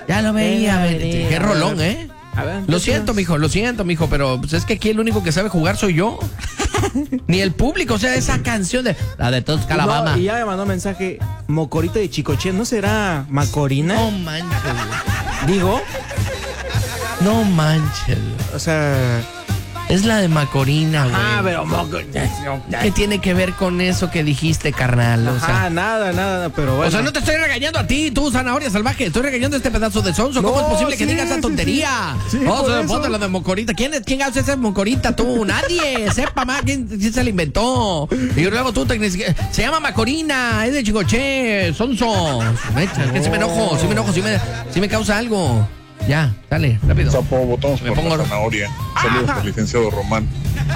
Ya lo veía, qué rolón, ¿eh? A ver, Lo siento, mijo, pero pues, es que aquí el único que sabe jugar soy yo. Ni el público, o sea, esa canción de la de Tusca Alabama. No, y ya me mandó mensaje, Mocorita de Chicoche, ¿no será Macorina? No manches. Digo, No manches. o sea... Es la de Macorina, güey. Ah, pero ¿Qué tiene que ver con eso que dijiste, carnal? O sea, nada, pero bueno. o sea, no te estoy regañando a ti, tú, zanahoria salvaje. Estoy regañando a este pedazo de sonso. ¿Cómo es posible que digas esa tontería? Sí, Ponte la de Mocorita. ¿Quién hace esa Mocorita? Tú, nadie. Sepa más quién se la inventó. Y luego tú, se llama Macorina, es de Chicoche, sonso. Que sí me enojo, sí me causa algo. Ya, dale, rápido. Sapo, votamos Me por pongo- la zanahoria. Saludos por el licenciado Román.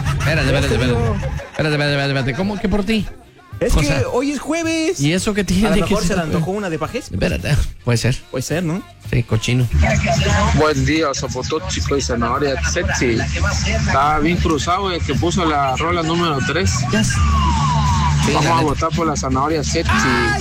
Espérate. ¿Cómo que por ti? Es o que sea, hoy es jueves. ¿Y eso qué A tiene lo que mejor se le ser? antojó una de pajes. Espérate, puede ser. Puede ser, ¿no? Sí, cochino. Buen día, Zapotóxico y Zanahoria Sexy. Estaba bien cruzado el que puso la rola número 3. Vamos a votar por la Zanahoria Sexy.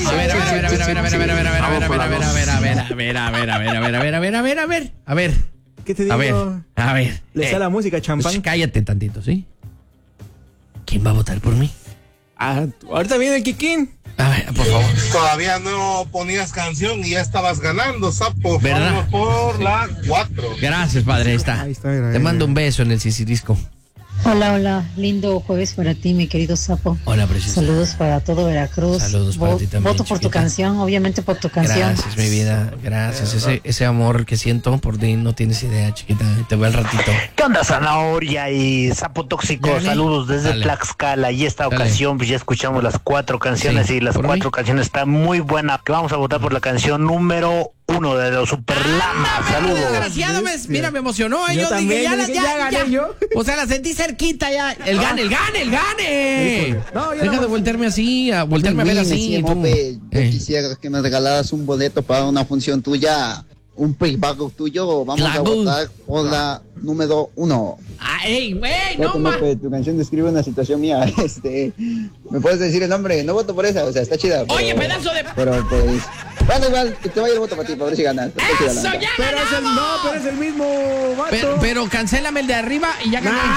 A ver. ¿Qué te digo? A ver. Le sale la música champán. Pues cállate tantito, ¿sí? ¿Quién va a votar por mí? Ah, ahorita viene el Kikín. A ver, por favor. Todavía no ponías canción y ya estabas ganando, Sapo. ¿Verdad? Vamos por la 4. Gracias, padre, ahí está. Te mando un beso en el sisirisco. Hola, lindo jueves para ti, mi querido Sapo. Hola, preciosa. Saludos para todo Veracruz. Saludos para ti también, Voto por tu chiquita. canción, obviamente por tu canción. Gracias, mi vida. Gracias. Ese amor que siento por ti no tienes idea, chiquita. Te veo al ratito. ¿Qué onda, Zanahoria y Sapo Tóxico? Dale. Saludos desde Dale. Tlaxcala. Y esta Dale. ocasión pues ya escuchamos las 4 canciones Sí, y las ¿por 4 canciones están muy buenas. Que vamos a votar por la canción número 1 de los Superlamas. Saludos. Desgraciado, mira, me emocionó. Yo Yo también, dije, yo dije, ya gané yo. O sea, la sentí cerquita ya. El gane. Híjole. No, yo Deja no- de voltearme así, a voltearme a ver así. tú. Yo quisiera que me regalaras un boleto para una función tuya, un privado tuyo. Vamos Claro. a votar por la número 1. Ey, güey, no más. Tu canción describe una situación mía. ¿Me puedes decir el nombre? No voto por esa, o sea, está chida. Oye, pedazo de... Pero pues, bueno, igual, que te vaya el voto para ti, para ver si ganas. ¡Eso, ya Pero es el, ganamos! no, pero es el mismo vato. Pero cancélame el de arriba y ya gané.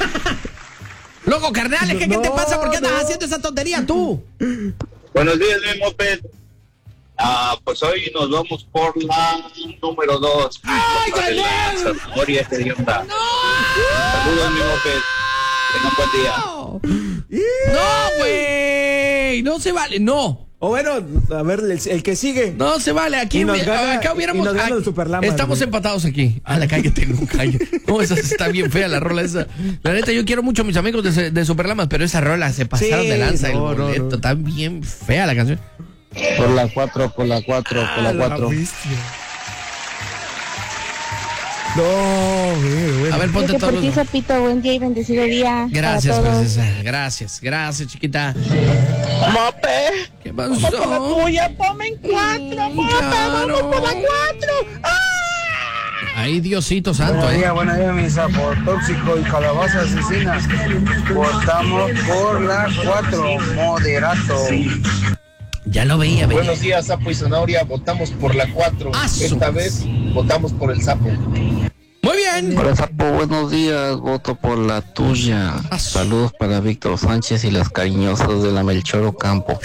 Loco, carnal, ¿qué te pasa? ¿Por qué andas haciendo esa tontería tú? Buenos días, mi moped. Pues hoy nos vamos por la número 2. ¡Ay, la Zanahoria Hedionda. Saludos, mi moped. Tengan buen día. No, güey. No se vale, no. O bueno, a ver, el que sigue. No se vale. Aquí Y nos gana- acá hubiéramos. y nos gana el Superlamas, Estamos güey. empatados aquí. Cállate, no, cállate. No, esa está bien fea la rola esa. La neta, yo quiero mucho a mis amigos de Superlamas, pero esa rola se pasaron Sí, de lanza. no, el no, boleto. no. Está bien fea la canción. Por la 4, por la 4, por la 4. No, güey. A ver, ponte Por todos. ti, Sapito, buen día y bendecido día. Gracias, para todos. princesa. Gracias, chiquita. Mope. ¿Qué pasó? tuya, tomen 4, Claro. por la 4. Ay, Diosito santo, Buenos días, mi Sapo Tóxico y Calabaza Asesina. Votamos por la 4, moderato. Ya lo veía, venir. Buenos días, Sapo y Zanahoria. Votamos por la 4. Ah, su- Esta vez votamos por el Sapo. Muy bien. Hola Sapo, buenos días, voto por la tuya. Saludos para Víctor Sánchez y las cariñosas de la Melchor Ocampo.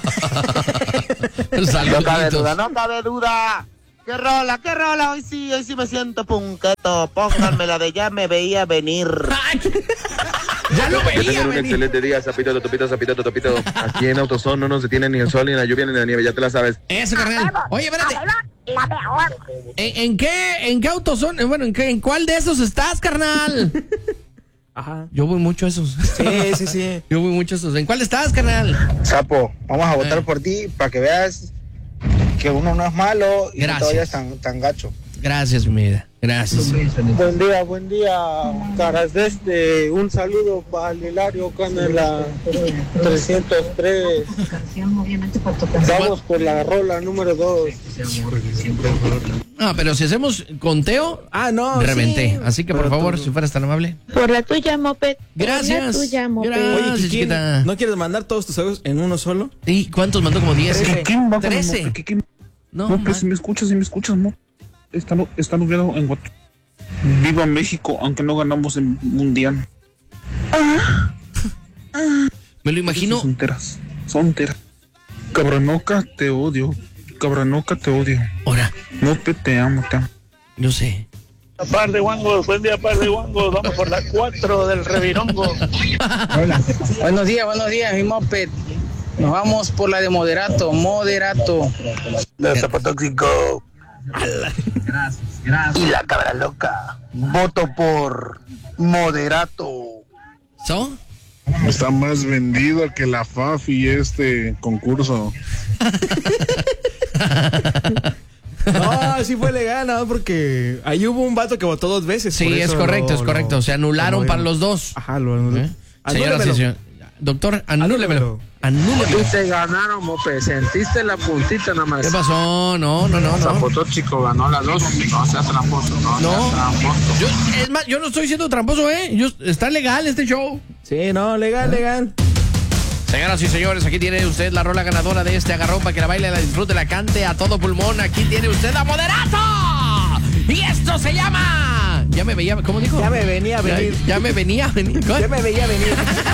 No cabe duda, Saluditos. no cabe duda. ¿Qué rola? Hoy sí me siento punqueto. Pónganme la de ya me veía venir. Ya lo veía venir. excelente día, Sapito, Topito. Aquí en AutoZone no nos detiene ni el sol, ni la lluvia, ni la nieve, ya te la sabes. Eso, carnal. Oye, espérate. ¿En qué autos son? Bueno, ¿en cuál de esos estás, carnal? Ajá. Yo voy mucho a esos. Sí. Yo voy mucho a esos. ¿En cuál estás, carnal? Vamos a votar por ti para que veas que uno no es malo y Gracias. no te vayas tan gacho. Gracias, mi vida. Gracias. Buen día, caras de un saludo para el Hilario Canela 303. Canción, obviamente por tu canción. Vamos por la rola número 2. Ah, pero si hacemos conteo, no. reventé. Sí. Así que, por Pero favor, tú- si fueras tan amable. Por la tuya, Moped. Gracias. Por la tuya, Moped. Gracias. Oye, Kikín, chiquita. ¿no quieres mandar todos tus audios en uno solo? ¿Y cuántos mandó? Como 10. 13. 13. No, Si me escuchas, mo. Está nublado en Guatemala. Viva México, aunque no ganamos el mundial. Me lo imagino. Son teras. Cabranoca, te odio. Ahora. Mope, te amo. Yo sé. Par de guangos, buen día, par de guangos. Vamos por la 4 del Revirongo. Hola. Buenos días, mi moped. Nos vamos por la de Moderato. De Zapotóxico. Y la cabra loca. Voto por Moderato. ¿So? Está más vendido que la FAFI este concurso. No, sí fue legal, ¿no? Porque ahí hubo un vato que votó 2 veces. Sí, es correcto. Se anularon para los dos. Ajá, lo Señoras y señores. Doctor, anúlemelo. Y te ganaron, Mope. Sentiste la puntita nada más. ¿Qué pasó? No. Zapotóxico ganó las 2. No seas tramposo. Yo no estoy siendo tramposo, está legal este show. Sí, no, legal. Señoras y señores, aquí tiene usted la rola ganadora de este agarrón para que la baile, la disfrute, la cante a todo pulmón. Aquí tiene usted a Moderato. Y esto se llama... Ya me veía, ¿cómo dijo? Ya me venía a venir. Ya me venía a venir. Ya me veía venir.